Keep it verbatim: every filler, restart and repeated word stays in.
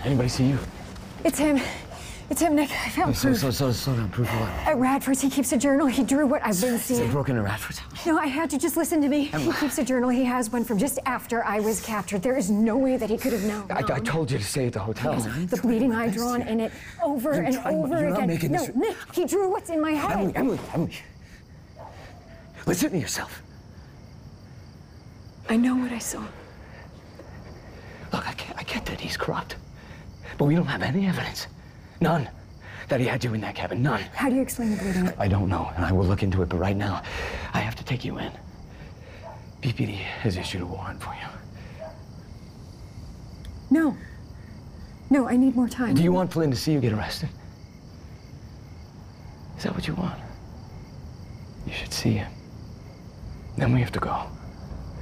Anybody see you? It's him. It's him, Nick. I found So, proof. so, so, slow down. Proof of what? At Radford's, he keeps a journal. He drew what I've been Is they seeing. broke into Radford's house? No, I had to just listen to me. He keeps a journal. He has one from just after I was captured. There is no way that he could have known. I, I told you to stay at the hotel. Yes, the bleeding eye drawn in it over You're and trying- over you're not again. making no, this- Nick, he drew what's in my head. Emily, Emily, Emily. Listen to yourself. I know what I saw. Look, I get, I get that he's corrupt, but we don't have any evidence. None. That he had you in that cabin. None. How do you explain the bleeding? I don't know, and I will look into it, but right now, I have to take you in. B P D has issued a warrant for you. No. No, I need more time. Do you want Flynn to see you get arrested? Is that what you want? You should see him. Then we have to go.